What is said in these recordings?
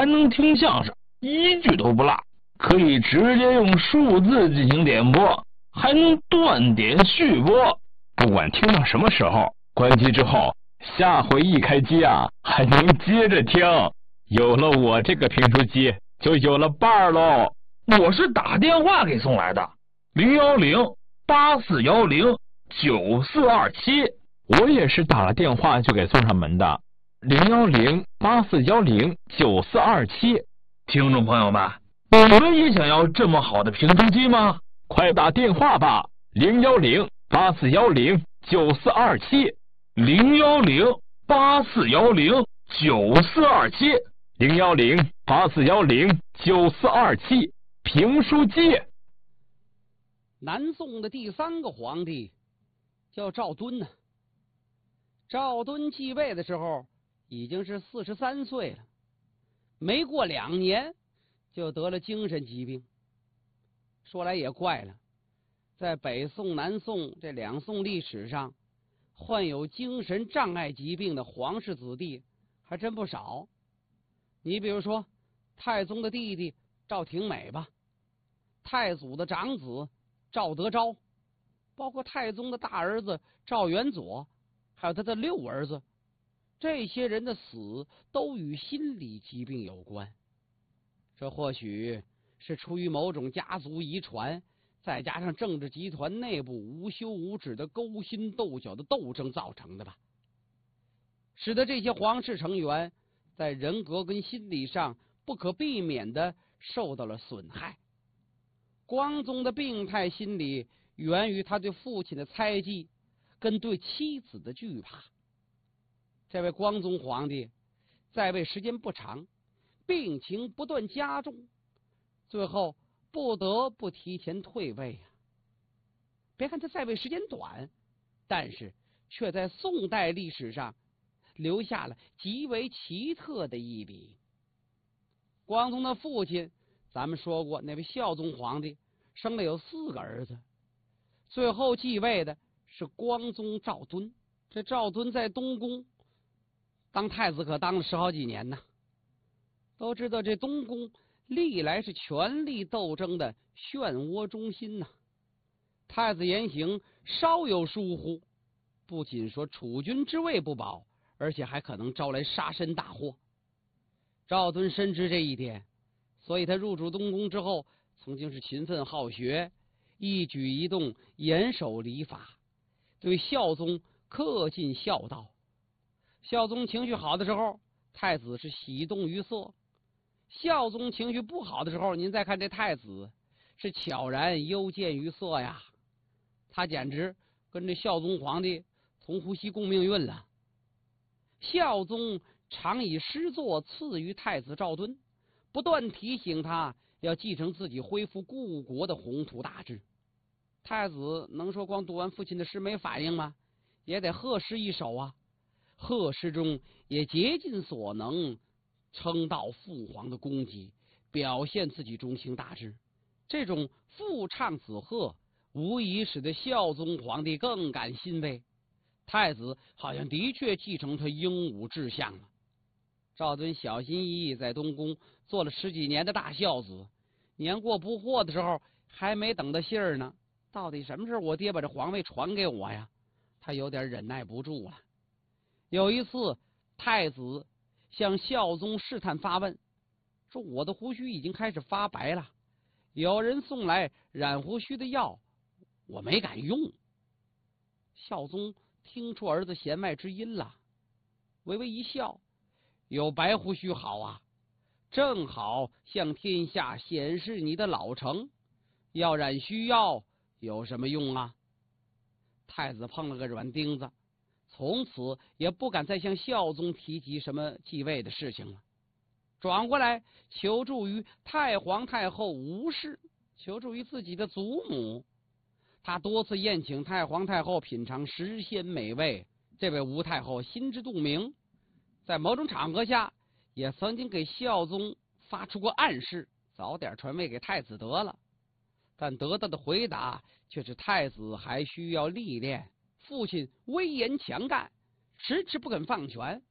还能听相声，一句都不落，可以直接用数字进行点播，还能断点续播，不管听到什么时候，关机之后，下回一开机啊，还能接着听。有了我这个评书机，就有了伴儿喽。我是打电话给送来的，010-8410-9427。我也是打了电话就给送上门的，010-8410-9427。听众朋友们，你们也想要这么好的评书机吗？快打电话吧，010-8410-9427。010-8410-9427。010-8410-9427。评书机。 南宋的第3个皇帝叫赵敦呢。赵敦继位的时候已经是43岁了，没过2年就得了精神疾病。说来也怪了，在北宋、南宋这2宋历史上，患有精神障碍疾病的皇室子弟还真不少。你比如说太宗的弟弟赵廷美吧，太祖的长子赵德昭，包括太宗的大儿子赵元佐，还有他的6儿子，这些人的死都与心理疾病有关。这或许是出于某种家族遗传，再加上政治集团内部无休无止的勾心斗角的斗争造成的吧，使得这些皇室成员在人格跟心理上不可避免的受到了损害。光宗的病态心理源于他对父亲的猜忌跟对妻子的惧怕。这位光宗皇帝在位时间不长，病情不断加重，最后不得不提前退位啊。别看他在位时间短，但是却在宋代历史上留下了极为奇特的一笔。光宗的父亲咱们说过，那位孝宗皇帝生了有4个儿子，最后继位的是光宗赵敦。这赵敦在东宫当太子可当了10好几年呢。都知道这东宫历来是权力斗争的漩涡中心呐。太子言行稍有疏忽，不仅说储君之位不保，而且还可能招来杀身大祸。赵敦深知这一点，所以他入主东宫之后，曾经是勤奋好学，一举一动严守礼法，对孝宗恪尽孝道。孝宗情绪好的时候，太子是喜动于色；孝宗情绪不好的时候，您再看这太子是悄然幽见于色呀。他简直跟这孝宗皇帝同呼吸共命运了。孝宗常以诗作赐予太子赵敦，不断提醒他要继承自己恢复故国的宏图大志。太子能说光读完父亲的诗没反应吗？也得贺诗一首啊。贺诗中也竭尽所能称道父皇的功绩，表现自己中兴大志。这种父唱子贺，无疑使得孝宗皇帝更感欣慰。太子好像的确继承他英武志向了。赵敦小心翼翼在东宫做了10几年的大孝子，年过不惑的时候还没等到信儿呢，到底什么时候我爹把这皇位传给我呀？他有点忍耐不住了。有一次，太子向孝宗试探发问，说我的胡须已经开始发白了，有人送来染胡须的药，我没敢用。孝宗听出儿子弦外之音了，微微一笑，有白胡须好啊，正好向天下显示你的老成，要染须药有什么用啊？太子碰了个软钉子，从此也不敢再向孝宗提及什么继位的事情了，转过来求助于太皇太后吴氏，求助于自己的祖母。他多次宴请太皇太后品尝时鲜美味，这位吴太后心知肚明，在某种场合下也曾经给孝宗发出过暗示，早点传位给太子得了。但得到的回答却是太子还需要历练，父亲威严强干，迟迟不肯放权。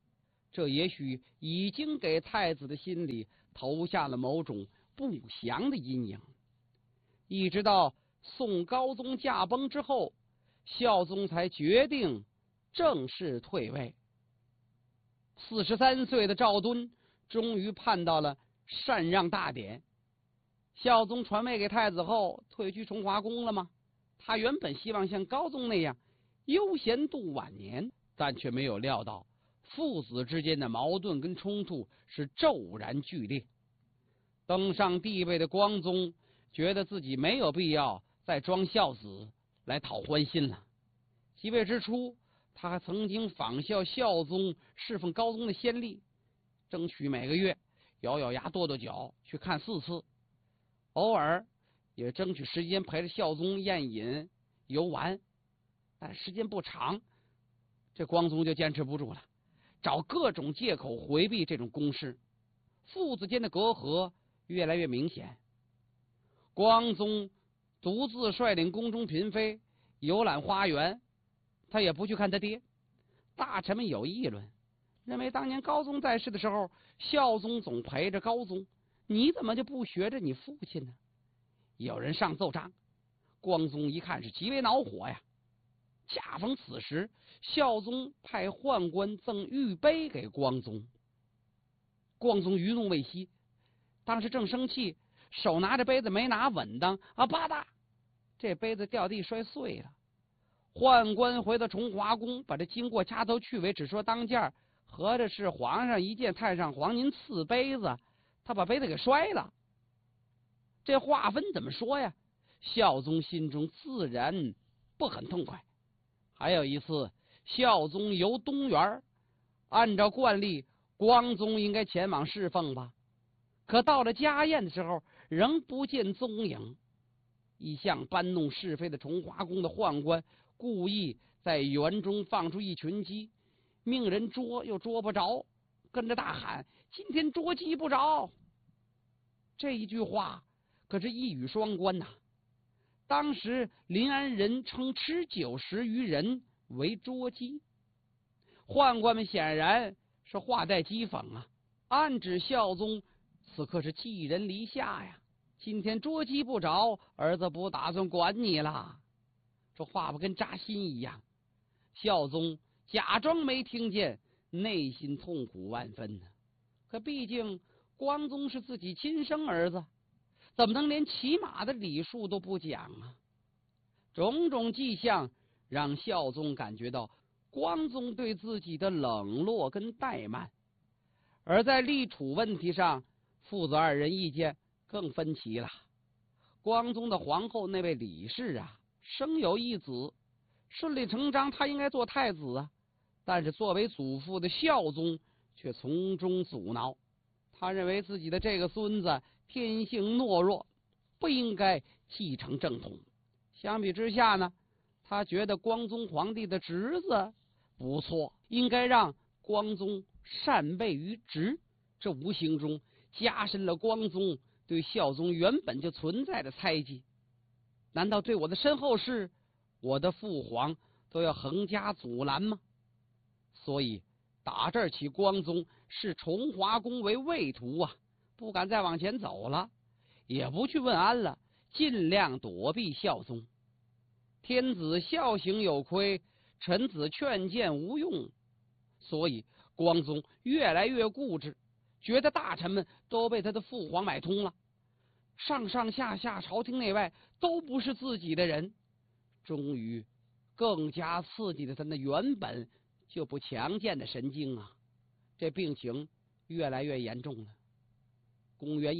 这也许已经给太子的心里投下了某种不祥的阴影。一直到宋高宗驾崩之后，孝宗才决定正式退位。43岁的赵敦终于盼到了禅让大典。孝宗传位给太子后，退居崇华宫了吗？他原本希望像高宗那样悠闲度晚年，但却没有料到父子之间的矛盾跟冲突是骤然剧烈。登上帝位的光宗觉得自己没有必要再装孝子来讨欢心了。即位之初，他还曾经仿效孝宗侍奉高宗的先例，争取每个月咬咬牙跺跺脚去看4次，偶尔也争取时间陪着孝宗宴饮游玩。但时间不长，这光宗就坚持不住了，找各种借口回避这种公事，父子间的隔阂越来越明显。光宗独自率领宫中嫔妃游览花园，他也不去看他爹。大臣们有议论，认为当年高宗在世的时候，孝宗总陪着高宗，你怎么就不学着你父亲呢？有人上奏章，光宗一看是极为恼火呀。恰逢此时，孝宗派宦官赠玉杯给光宗，光宗余怒未息，当时正生气，手拿着杯子没拿稳当啊，吧嗒，这杯子掉地摔碎了。宦官回到崇华宫，把这经过掐头去尾，只说当件，合着是皇上一见太上皇您赐杯子，他把杯子给摔了。这话分怎么说呀？孝宗心中自然不很痛快。还有一次，孝宗游东园，按照惯例，光宗应该前往侍奉吧，可到了家宴的时候，仍不见踪影。一向搬弄是非的崇华宫的宦官故意在园中放出一群鸡，命人捉又捉不着，跟着大喊：“今天捉鸡不着！”这一句话可是一语双关呐。当时临安人称吃90余人为捉鸡，宦官们显然是话带讥讽啊，暗指孝宗此刻是寄人篱下呀。今天捉鸡不着，儿子不打算管你了。这话不跟扎心一样。孝宗假装没听见，内心痛苦万分呢。可毕竟光宗是自己亲生儿子，怎么能连起码的礼数都不讲啊？种种迹象让孝宗感觉到光宗对自己的冷落跟怠慢，而在立储问题上，父子二人意见更分歧了。光宗的皇后那位李氏啊，生有一子，顺理成章他应该做太子啊，但是作为祖父的孝宗却从中阻挠。他认为自己的这个孙子天性懦弱，不应该继承正统。相比之下呢，他觉得光宗皇帝的侄子不错，应该让光宗禅位于职，这无形中加深了光宗对孝宗原本就存在的猜忌。难道对我的身后事，我的父皇都要横加阻拦吗？所以打这儿起，光宗视崇华宫为畏途啊，不敢再往前走了，也不去问安了，尽量躲避孝宗。天子孝行有亏，臣子劝谏无用，所以光宗越来越固执，觉得大臣们都被他的父皇买通了，上上下下朝廷内外都不是自己的人，终于更加刺激了他那原本就不强健的神经啊！这病情越来越严重了。公元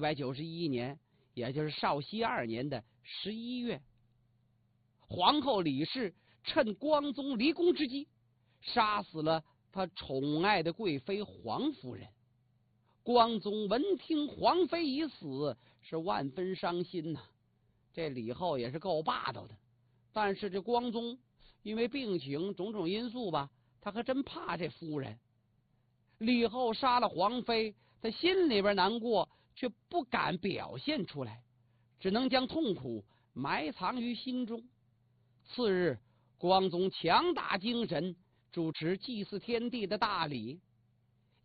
1191年，也就是绍熙2年的11月，皇后李氏趁光宗离宫之机，杀死了他宠爱的贵妃皇夫人。光宗闻听皇妃已死，是万分伤心呐。这李后也是够霸道的，但是这光宗因为病情种种因素吧，他可真怕这夫人。李后杀了皇妃，他心里边难过，却不敢表现出来，只能将痛苦埋藏于心中。次日，光宗强打精神，主持祭祀天地的大礼。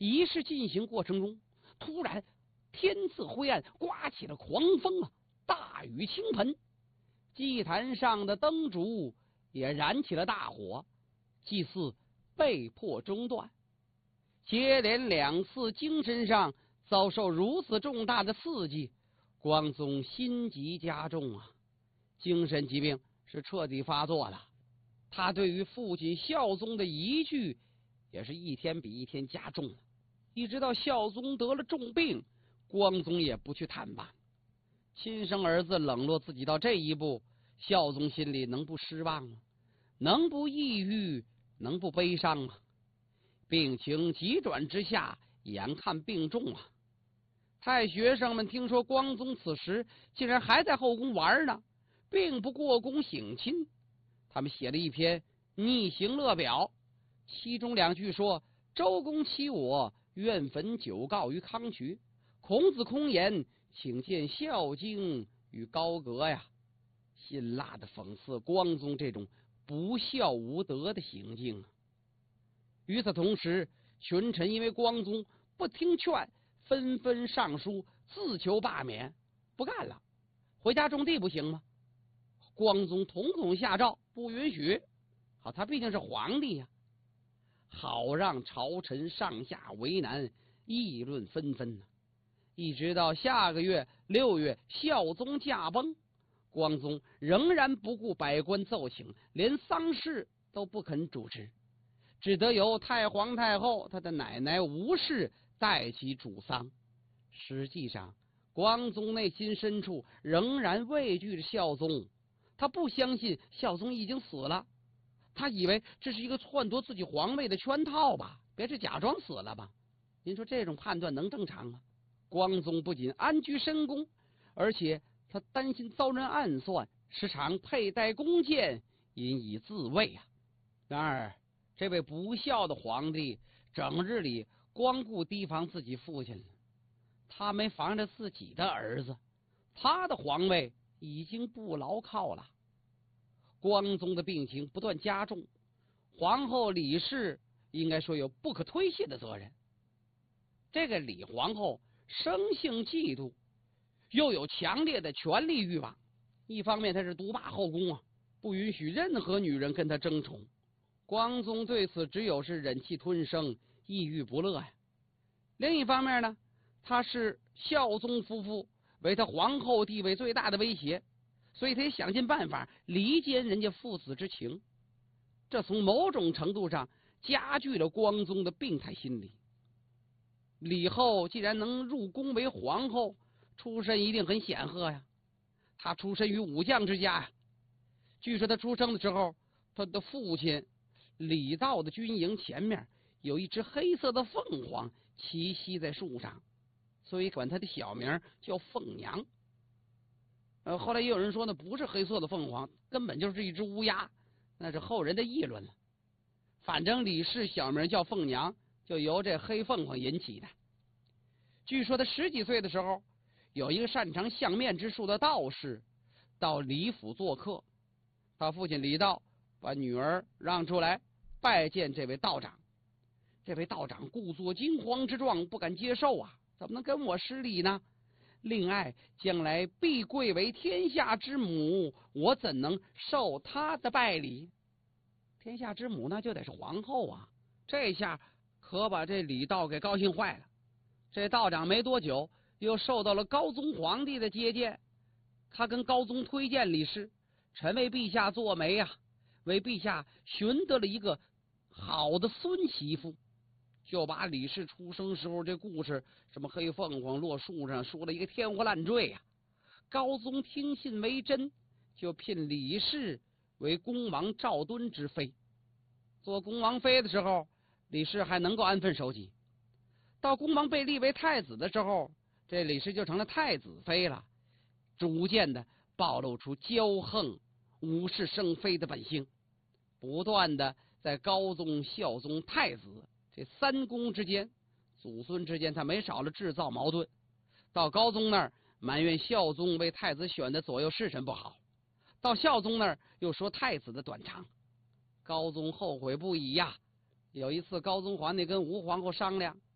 仪式进行过程中，突然天色灰暗，刮起了狂风啊，大雨倾盆，祭坛上的灯烛也燃起了大火，祭祀被迫中断。接连2次精神上遭受如此重大的刺激，光宗心急加重啊，精神疾病是彻底发作了。他对于父亲孝宗的疑惧也是一天比一天加重了，一直到孝宗得了重病，光宗也不去探望。亲生儿子冷落自己到这一步，孝宗心里能不失望吗？能不抑郁？能不悲伤吗？病情急转直下，眼看病重啊！太学生们听说光宗此时竟然还在后宫玩呢，并不过宫省亲。他们写了一篇逆行乐表，其中2句说：周公欺我，愿焚酒告于康渠。孔子空言，请见孝经与高阁呀。辛辣的讽刺光宗这种不孝无德的行径啊！与此同时，群臣因为光宗不听劝，纷纷上书自求罢免，不干了，回家种地不行吗？光宗统统下诏不允许。好，他毕竟是皇帝呀，好让朝臣上下为难，议论纷纷呢。一直到下个月6月，孝宗驾崩，光宗仍然不顾百官奏请，连丧事都不肯主持，只得由太皇太后他的奶奶吴氏代其主丧。实际上，光宗内心深处仍然畏惧着孝宗，他不相信孝宗已经死了，他以为这是一个篡夺自己皇位的圈套吧，别是假装死了吧？您说这种判断能正常吗？光宗不仅安居深宫，而且他担心遭人暗算，时常佩戴弓箭，引以自卫啊。然而，这位不孝的皇帝整日里光顾提防自己父亲了，他没防着自己的儿子，他的皇位已经不牢靠了。光宗的病情不断加重，皇后李氏应该说有不可推卸的责任。这个李皇后生性嫉妒，又有强烈的权力欲望。一方面她是独霸后宫啊，不允许任何女人跟她争宠。光宗对此只有是忍气吞声，抑郁不乐呀。另一方面呢，他是孝宗夫妇为他皇后地位最大的威胁，所以他也想尽办法离间人家父子之情。这从某种程度上加剧了光宗的病态心理。李后既然能入宫为皇后，出身一定很显赫呀。她出身于武将之家呀。据说她出生的时候，她的父亲李道的军营前面有一只黑色的凤凰栖息在树上，所以管她的小名叫凤娘。后来也有人说那不是黑色的凤凰，根本就是一只乌鸦，那是后人的议论了。反正李氏小名叫凤娘，就由这黑凤凰引起的。据说他10几岁的时候，有一个擅长相面之术的道士到李府做客，他父亲李道把女儿让出来拜见这位道长。这位道长故作惊慌之状，不敢接受啊，怎么能跟我失礼呢？另爱将来必贵为天下之母，我怎能受他的拜礼？天下之母那就得是皇后啊！这下可把这李道给高兴坏了。这道长没多久又受到了高宗皇帝的接见，他跟高宗推荐李氏，臣为陛下做媒啊，为陛下寻得了一个好的孙媳妇，就把李氏出生时候这故事，什么黑凤凰落树上，说了一个天花乱坠啊。高宗听信为真，就聘李氏为恭王赵敦之妃。做恭王妃的时候，李氏还能够安分守己。到恭王被立为太子的时候，这李氏就成了太子妃了，逐渐的暴露出骄横、无事生非的本性，不断的在高宗、孝宗、太子这3公之间、祖孙之间，他没少了制造矛盾。到高宗那儿埋怨孝宗为太子选的左右侍臣不好，到孝宗那儿又说太子的短长。高宗后悔不已呀。有一次高宗皇帝跟吴皇后商量，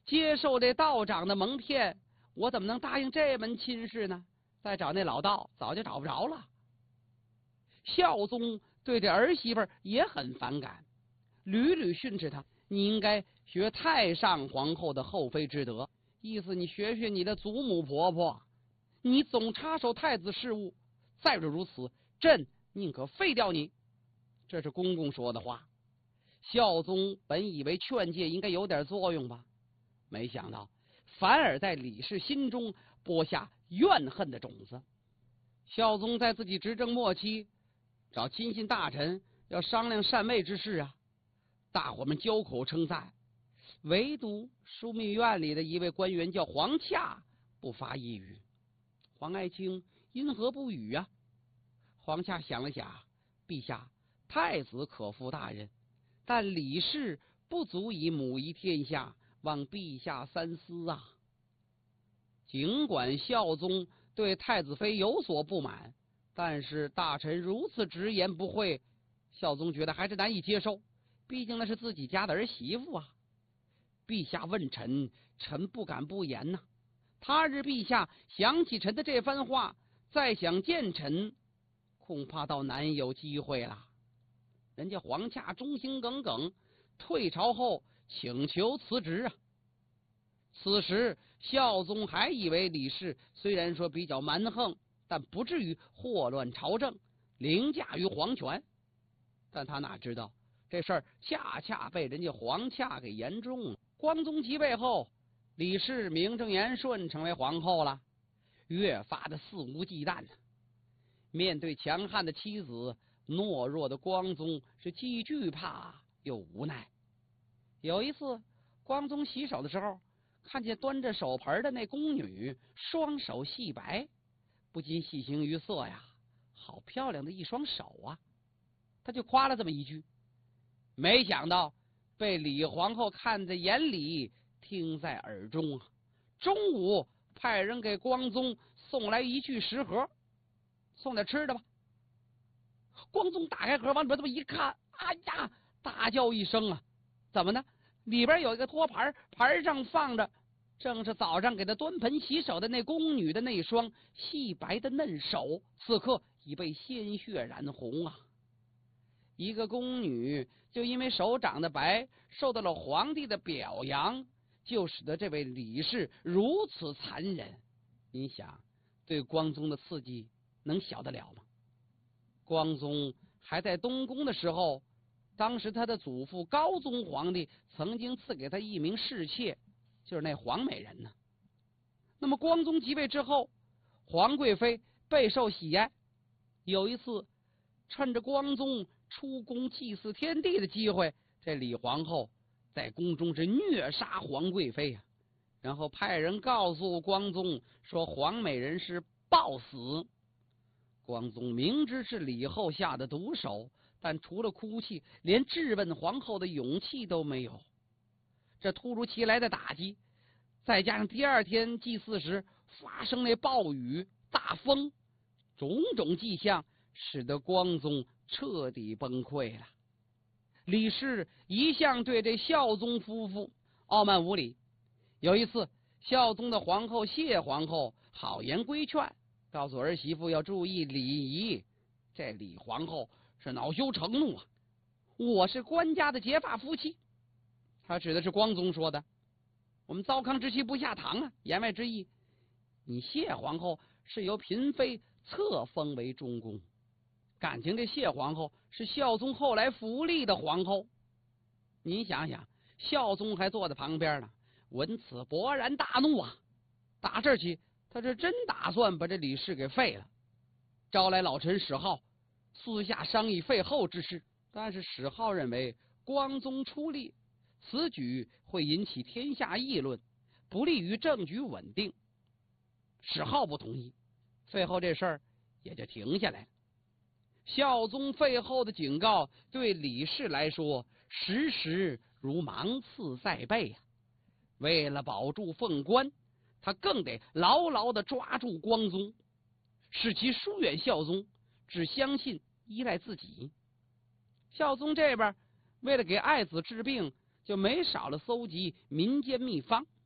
接受这道长的蒙骗，我怎么能答应这门亲事呢？再找那老道，早就找不着了。孝宗对这儿媳妇也很反感，屡屡训斥他：你应该学太上皇后的后妃之德，意思你学学你的祖母婆婆，你总插手太子事务，再如此，朕宁可废掉你。这是公公说的话。孝宗本以为劝诫应该有点作用吧，没想到反而在李氏心中播下怨恨的种子。孝宗在自己执政末期，找亲信大臣要商量禅位之事啊，大伙们交口称赞，唯独枢密院里的一位官员叫黄洽不发一语。皇爱卿因何不语啊？黄洽想了想，陛下，太子可负大任，但李氏不足以母仪天下，望陛下三思啊。尽管孝宗对太子妃有所不满，但是大臣如此直言不讳，孝宗觉得还是难以接受，毕竟那是自己家的儿媳妇啊。陛下问臣，臣不敢不言呐。他日陛下想起臣的这番话，再想见臣，恐怕倒难有机会了。人家黄洽忠心耿耿，退朝后请求辞职啊。此时孝宗还以为李氏虽然说比较蛮横，但不至于祸乱朝政，凌驾于皇权。但他哪知道这事儿恰恰被人家黄洽给言中了。光宗即位后，李氏名正言顺成为皇后了，越发的肆无忌惮。面对强悍的妻子，懦弱的光宗是既惧怕又无奈。有一次，光宗洗手的时候，看见端着手盆的那宫女双手细白，不禁喜形于色呀，好漂亮的一双手啊！他就夸了这么一句，没想到被李皇后看在眼里，听在耳中啊。中午派人给光宗送来一具食盒，送点吃的吧。光宗打开盒往里边这么一看，哎呀，大叫一声啊！怎么呢？里边有一个托盘，盘上放着正是早上给他端盆洗手的那宫女的那双细白的嫩手，此刻已被鲜血染红啊！一个宫女就因为手长得白，受到了皇帝的表扬，就使得这位李氏如此残忍。你想，对光宗的刺激能小得了吗？光宗还在东宫的时候，当时他的祖父高宗皇帝曾经赐给他一名侍妾，就是那黄美人呢。那么光宗即位之后，皇贵妃备受喜爱。有一次，趁着光宗出宫祭祀天地的机会，这李皇后在宫中是虐杀皇贵妃呀，然后派人告诉光宗说黄美人是暴死。光宗明知是李后下的毒手，但除了哭泣，连质问皇后的勇气都没有。这突如其来的打击，再加上第二天祭祀时发生那暴雨大风，种种迹象使得光宗彻底崩溃了。李氏一向对这孝宗夫妇傲慢无礼，有一次孝宗的皇后谢皇后好言规劝，告诉儿媳妇要注意礼仪。这李皇后是恼羞成怒啊！我是官家的结发夫妻，他指的是光宗说的，我们糟糠之妻不下堂啊，言外之意，你谢皇后是由嫔妃册封为中宫，感情这谢皇后是孝宗后来扶立的皇后。您想想，孝宗还坐在旁边呢，闻此勃然大怒啊！打这起，他是真打算把这李氏给废了，招来老臣史浩，私下商议废后之事。但是史浩认为光宗出力，此举会引起天下议论，不利于政局稳定。史浩不同意，废后这事儿也就停下来了。孝宗废后的警告对李氏来说时时如芒刺在背啊！为了保住凤冠，他更得牢牢地抓住光宗，使其疏远孝宗，只相信依赖自己。孝宗这边为了给爱子治病，就没少了搜集民间秘方。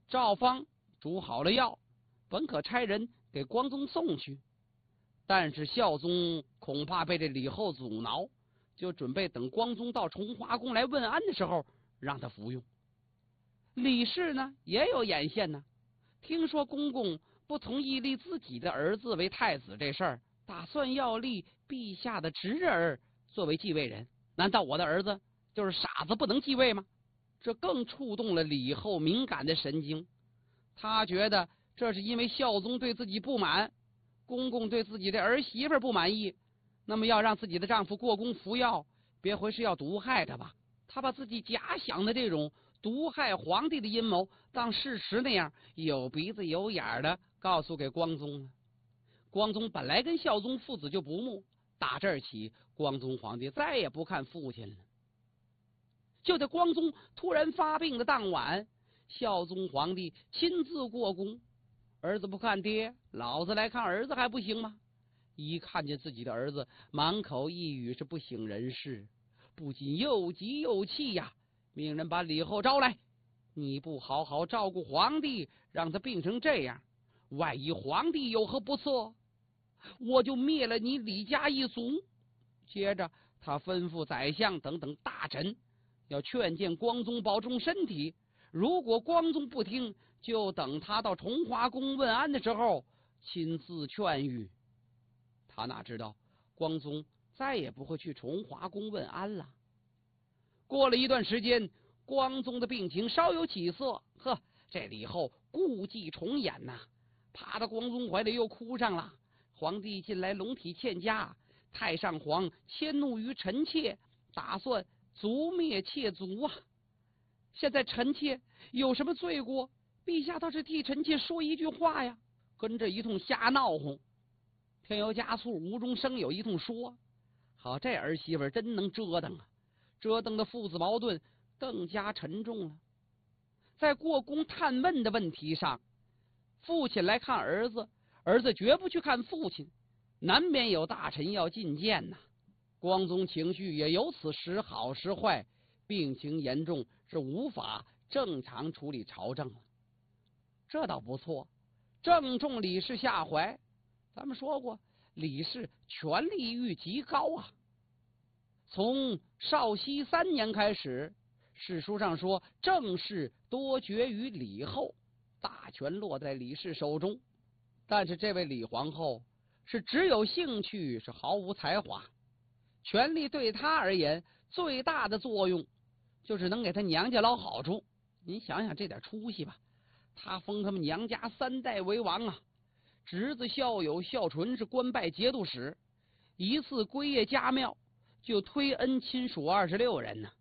赵方煮好了药，本可差人给光宗送去，但是孝宗恐怕被这李后阻挠，就准备等光宗到崇华宫来问安的时候让他服用。李氏呢也有眼线呢，听说公公不同意立自己的儿子为太子这事儿，打算要立陛下的侄儿作为继位人。难道我的儿子就是傻子不能继位吗？这更触动了李后敏感的神经。他觉得这是因为孝宗对自己不满，公公对自己的儿媳妇不满意，那么要让自己的丈夫过宫服药，别回是要毒害他吧？他把自己假想的这种毒害皇帝的阴谋当事实那样有鼻子有眼的告诉给光宗了。光宗本来跟孝宗父子就不睦，打这儿起，光宗皇帝再也不看父亲了。就在光宗突然发病的当晚，孝宗皇帝亲自过宫，儿子不看爹，老子来看儿子还不行吗？一看见自己的儿子满口一语是不省人事，不仅又急又气呀，命人把李后招来，你不好好照顾皇帝，让他病成这样，万一皇帝有何不测，我就灭了你李家一族。接着他吩咐宰相等等大臣要劝谏光宗保重身体，如果光宗不听，就等他到崇华宫问安的时候亲自劝谕。他哪知道光宗再也不会去崇华宫问安了。过了一段时间，光宗的病情稍有起色，这李后故伎重演呐，爬到光宗怀里又哭上了。皇帝近来龙体欠佳，太上皇迁怒于臣妾，打算族灭妾族啊！现在臣妾有什么罪过？陛下倒是替臣妾说一句话呀！跟着一通瞎闹哄，添油加醋，无中生有一通说。好，这儿媳妇真能折腾啊！折腾的父子矛盾更加沉重了。在过宫探问的问题上，父亲来看儿子，儿子绝不去看父亲，难免有大臣要觐见呐。光宗情绪也由此时好时坏，病情严重，是无法正常处理朝政了。这倒不错，正中李氏下怀。咱们说过，李氏权力欲极高啊。从绍熙3年开始，史书上说政事多决于李后，大权落在李氏手中。但是这位李皇后是只有兴趣，是毫无才华。权力对她而言最大的作用就是能给她娘家捞好处。您想想这点出息吧，她封他们娘家3代为王啊，侄子孝友孝纯是官拜节度使，一次归谒家庙就推恩亲属26人呢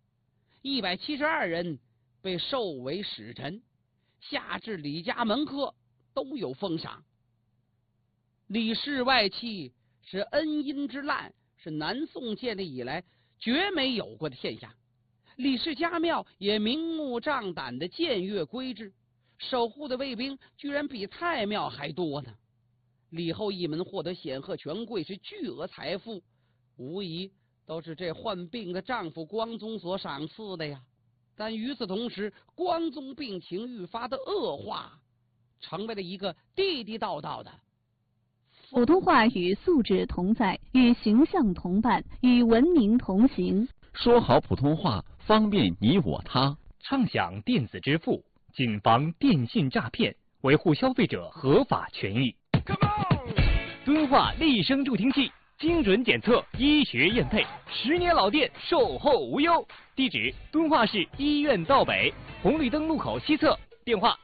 ，172人被授为使臣，下至李家门客都有封赏。李氏外戚是恩荫之滥，是南宋建立以来绝没有过的现象。李氏家庙也明目张胆的僭越规制，守护的卫兵居然比太庙还多呢。李后一门获得显赫权贵，是巨额财富，无疑都是这患病的丈夫光宗所赏赐的呀。但与此同时，光宗病情愈发的恶化，成为了一个地地道道的普通话与素质同在，与形象同伴，与文明同行。 说好普通话，方便你我他。 畅享电子支付，谨防电信诈骗，维护消费者合法权益。敦化立声助听器，精准检测，医学验配，10年老店，售后无忧。地址：敦化市医院道北红绿灯路口西侧，电话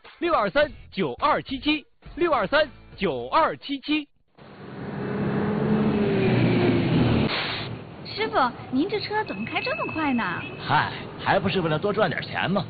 623-9277，623-9277。 师傅，您这车怎么开这么快呢？ 嗨，还不是为了多赚点钱吗？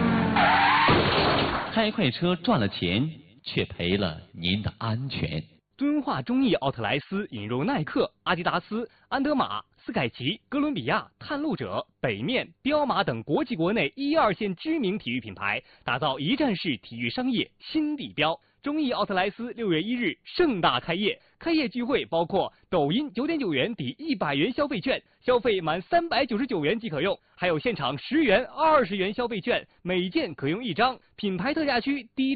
开快车赚了钱，却赔了您的安全。 敦化中艺奥特莱斯引入耐克、阿迪达斯、安德玛、斯凯奇、哥伦比亚、探路者、北面、彪马等国际国内1、2线知名体育品牌，打造一站式体育商业新地标。中艺奥特莱斯6月1日盛大开业，开业聚会包括抖音9.9元抵100元消费券，消费满399元即可用，还有现场10元、20元消费券，每件可用1张，品牌特价区低